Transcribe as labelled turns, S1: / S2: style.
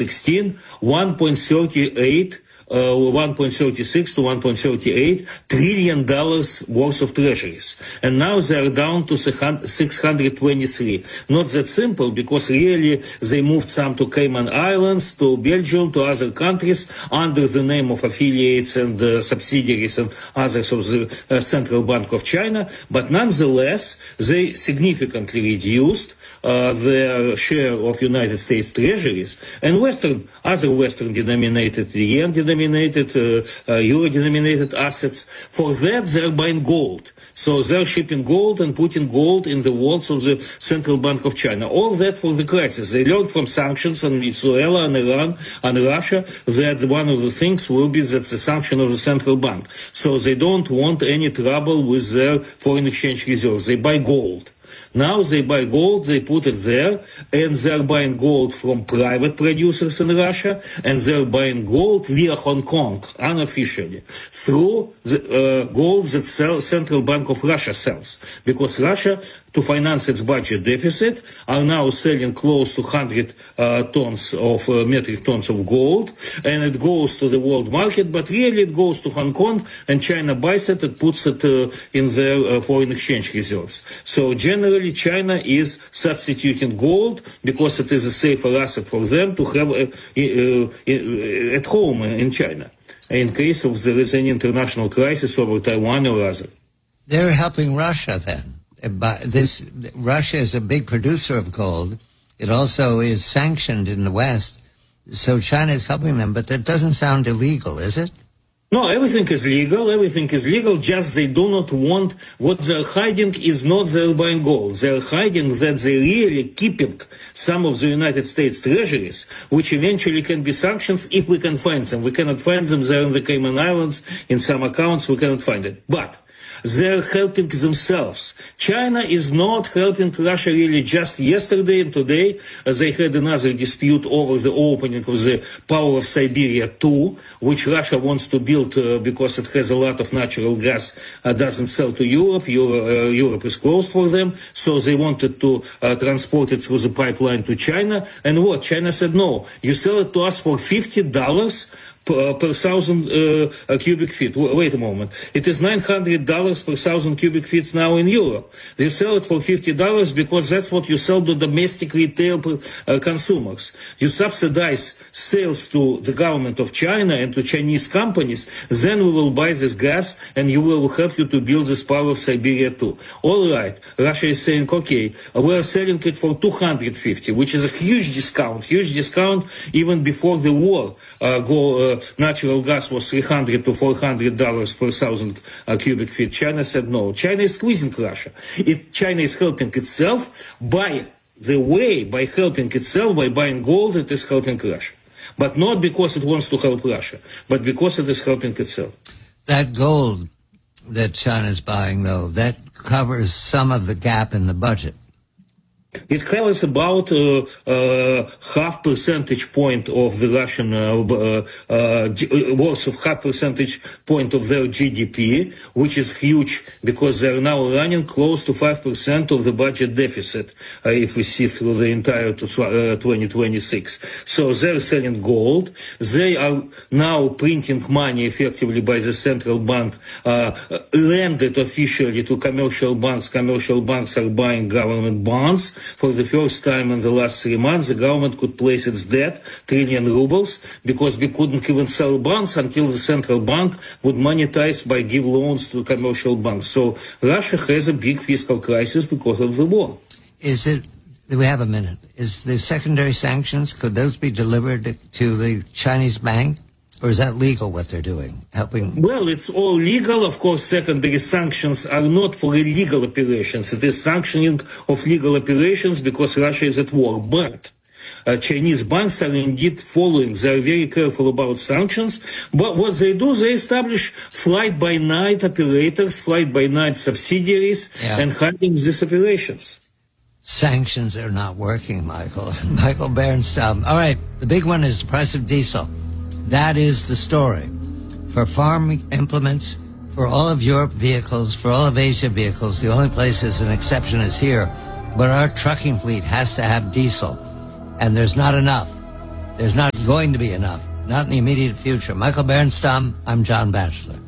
S1: 2016, 1.36 to 1.38 trillion dollars worth of treasuries. And now they are down to 623. Not that simple, because really they moved some to Cayman Islands, to Belgium, to other countries under the name of affiliates and subsidiaries and others of the Central Bank of China. But nonetheless, they significantly reduced their share of United States treasuries, and other Western denominated, yen denominated, euro denominated assets. For that, they're buying gold. So they're shipping gold and putting gold in the vaults of the Central Bank of China. All that for the crisis. They learned from sanctions on Venezuela and Iran and Russia that one of the things will be that the sanction of the central bank. So they don't want any trouble with their foreign exchange reserves. They buy gold. Now they buy gold, they put it there, and they're buying gold from private producers in Russia, and they're buying gold via Hong Kong, unofficially, through the gold that Central Bank of Russia sells. Because Russia, to finance its budget deficit, are now selling close to 100 metric tons of gold, and it goes to the world market, but really it goes to Hong Kong, and China buys it and puts it in their foreign exchange reserves. So generally, China is substituting gold because it is a safer asset for them to have at home in China, in case of there is any international crisis over Taiwan or other.
S2: They're helping Russia then. Russia is a big producer of gold. It also is sanctioned in the West. So China is helping them, but that doesn't sound illegal, is it?
S1: No, everything is legal, just they do not want, what they're hiding is not they're buying gold. They're hiding that they're really keeping some of the United States treasuries, which eventually can be sanctions if we can find them. We cannot find them there in the Cayman Islands, in some accounts we cannot find it. But they're helping themselves. China is not helping Russia really. Just yesterday and today, they had another dispute over the opening of the Power of Siberia 2, which Russia wants to build because it has a lot of natural gas, doesn't sell to Europe. Europe is closed for them, so they wanted to transport it through the pipeline to China. And what? China said, no, you sell it to us for $50 per 1,000 cubic feet. Wait a moment. It is $900 per 1,000 cubic feet now in Europe. You sell it for $50 because that's what you sell to domestic retail consumers. You subsidize sales to the government of China and to Chinese companies, then we will buy this gas and you will help you to build this Power of Siberia too. All right. Russia is saying, okay, we are selling it for $250, which is a huge discount even before the war. Natural gas was $300 to $400 per 1,000 cubic feet. China said no. China is squeezing Russia. China is helping itself by buying gold. It is helping Russia, but not because it wants to help Russia, but because it is helping itself.
S2: That gold that China is buying, though, that covers some of the gap in the budget.
S1: It covers about half percentage point of the Russian worth of half percentage point of their GDP, which is huge because they are now running close to 5% of the budget deficit if we see through the entire 2026. So they're selling gold. They are now printing money effectively by the central bank, lended officially to commercial banks. Commercial banks are buying government bonds. For the first time in the last 3 months, the government could place its debt, trillion rubles, because we couldn't even sell bonds until the central bank would monetize by give loans to commercial banks. So Russia has a big fiscal crisis because of the war.
S2: We have a minute. Is the secondary sanctions, could those be delivered to the Chinese bank? Or is that legal, what they're doing?
S1: Well, it's all legal. Of course, secondary sanctions are not for illegal operations. It is sanctioning of legal operations because Russia is at war. But Chinese banks are indeed following. They are very careful about sanctions. But what they do, they establish flight-by-night operators, flight-by-night subsidiaries, and hiding these operations.
S2: Sanctions are not working, Michael. Michael Berenstain. All right, the big one is the price of diesel. That is the story. For farm implements, for all of Europe vehicles, for all of Asia vehicles, the only place is an exception is here. But our trucking fleet has to have diesel, and there's not enough. There's not going to be enough. Not in the immediate future. Michael Bernstam, I'm John Batchelor.